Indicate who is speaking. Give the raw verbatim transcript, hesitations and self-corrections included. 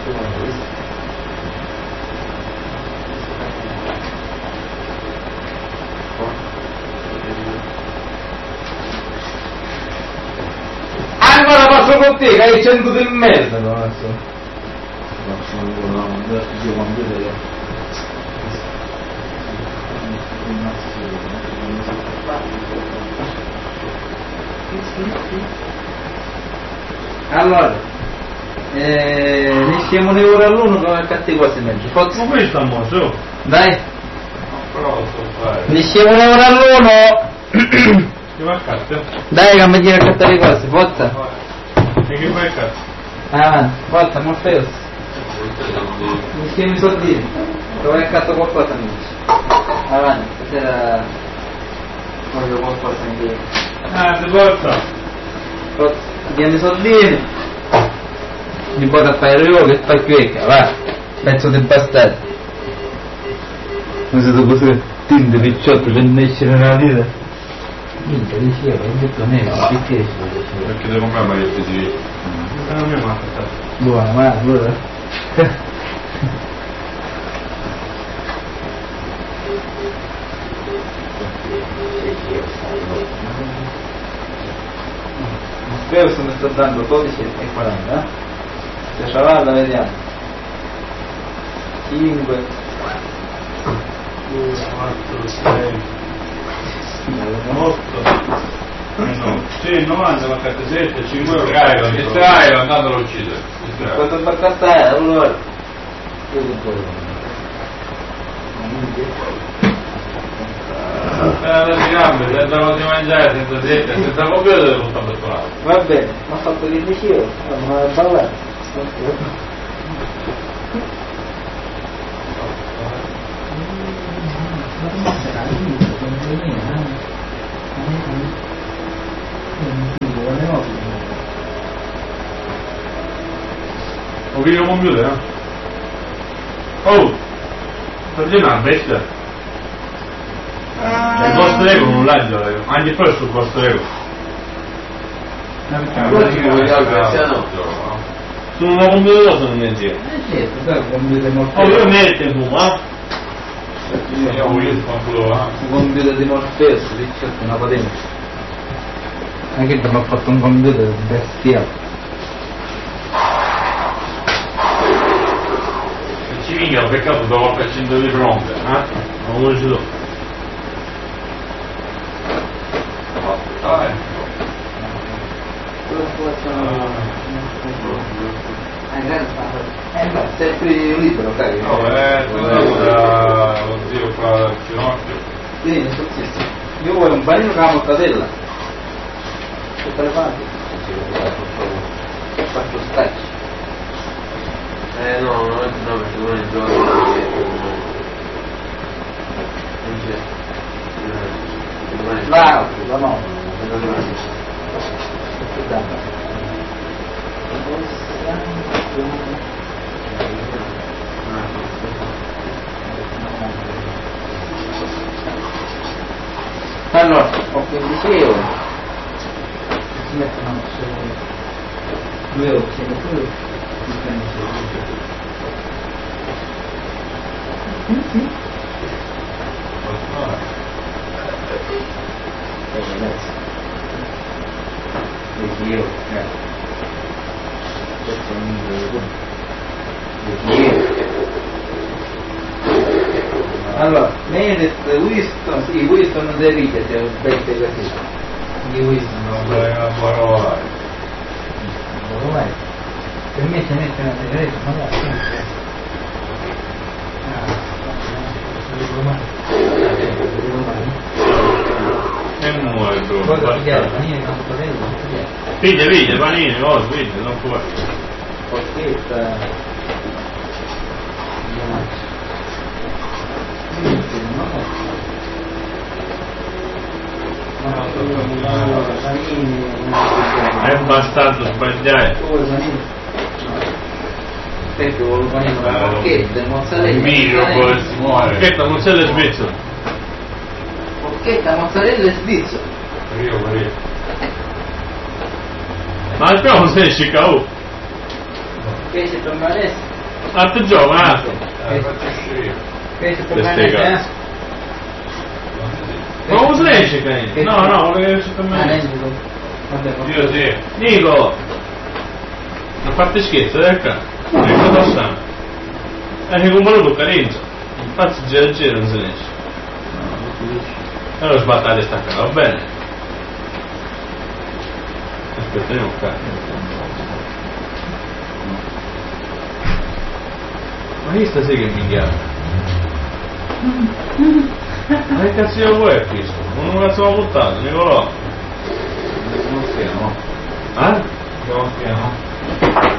Speaker 1: Ancora passo con te che hai cento di merda adesso. Allora eh, ne siamo un euro all'uno come il cattivo quasi mezzo. Forza.
Speaker 2: Ma questo è mosso.
Speaker 1: Dai.
Speaker 2: Però fare.
Speaker 1: Ne siamo un euro all'uno.
Speaker 2: Che va a cazzo?
Speaker 1: Dai che mi tira a cattare le cose, forza.
Speaker 2: E che fai a cazzo?
Speaker 1: Avanti, forza, Morpheus. Insieme i soldini. Dove hai catto qualcosa amici? Avanti, stasera voglio qualcosa in piedi.
Speaker 2: Ah, ti porta.
Speaker 1: Forza, diamo i soldini. Mi porta a fare io che fai più ecca, va. Pezzo di bastardo. Non siete così tinte picciotto per nascere nella vita. Niente, diceva, hai detto nero, perché si diceva?
Speaker 2: Perché devo comprare il P D. Non mi ha fatto.
Speaker 1: Buona, ma allora. Spero se mi sto dando dodici e quaranta, eh? Se ce l'ha, la vediamo. cinque,
Speaker 2: due, quattro, sei, otto, no, sì, novanta, ma sette, cinque,
Speaker 3: Distrai, distrai, andatelo a uccidere.
Speaker 1: quanto barcata è? Allora. Io non può.
Speaker 3: Eh, le gambe, senza cosa di mangiare, senza sete, senza computer, non sta bettolato.
Speaker 1: Va bene, mi ha fatto che dicevo, ma è ballato.
Speaker 2: Ho visto il computer, eh? Oh! Perché una bestia? Il vostro ego non l'ha già, anche questo il vostro ego. Sono una computer o sono un mentiere?
Speaker 1: Eh certo, sai, un computer morto.
Speaker 2: Oh, io metto tu, ma?
Speaker 3: Io ho visto quando
Speaker 1: Un computer di Morpheus, diciotto, una patente. Anche che mi ha fatto un computer bestiale.
Speaker 3: ci minchia, ho peccato dopo per cento di fronte, eh?
Speaker 2: Non lo so.
Speaker 3: Dai.
Speaker 1: Eh beh, sei più libero, cari.
Speaker 3: No, è tornato da lo zio qua dal ginocchio.
Speaker 1: Sì, ne so stesso. Io voglio un panino con la mortadella. Tutte le parti. Faccio stacci.
Speaker 4: Eh no, no, no, perché non è il gioco non c'è.
Speaker 1: Va, la no. Allora, ho quindici euro. Si mettono su due euro, si mettono dieci euro, eh. Questo è un euro. dieci euro. Allora, Meredith, Winston, sì, Winston non deve ridere se ho detto così. Di Winston
Speaker 3: Non vai a parolare.
Speaker 1: non vai. Per me se mette una sigaretta, magari.
Speaker 3: E muore tu.
Speaker 1: Poi pigliare panini con fratello,
Speaker 2: Piglia, piglia, panini, cose, piglia, non puoi.
Speaker 1: porchetta.
Speaker 2: È un bastardo sbagliato.
Speaker 1: Perché volevo fare una porchetta, mozzarella.
Speaker 3: Emilio poi si muore.
Speaker 2: Che non c'è le svizzere.
Speaker 1: Porchetta, mozzarella e svizzera.
Speaker 3: Io per io.
Speaker 2: Ma il primo sei Chicago.
Speaker 1: Che se per me adesso?
Speaker 3: Altro gioco, un altro.
Speaker 1: Eh,
Speaker 3: Faccio uscire.
Speaker 1: Che si può
Speaker 3: Queste
Speaker 1: fare
Speaker 3: cose.
Speaker 1: adesso?
Speaker 3: Ma come se ne esce, Canini? No, no, vuole che esce per
Speaker 1: Ah,
Speaker 3: me.
Speaker 1: lei dico. Vabbè, vabbè.
Speaker 3: Io sì. Nico! Non fate scherzo, ecco. Ecco passando. Eh, che compro tu carenza. Infatti gira gira non se ne esce. Allora sbatta la testa qua, va bene? Aspetta, io non cazzo. Ma chi sta sì che mi chiama? Ma che cazzo io vuoi a questo? Non cazzo l'ho buttato, Nicolò.
Speaker 1: Non stiamo.
Speaker 3: Eh?
Speaker 1: Non stiamo.